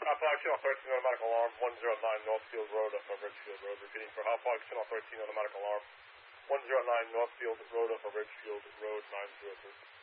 Half-Flag Channel 13 automatic alarm 109 Northfield Road off of Ridgefield Road. Repeating for Half-Flag Channel 13 automatic alarm 109 Northfield Road off of Ridgefield Road 903.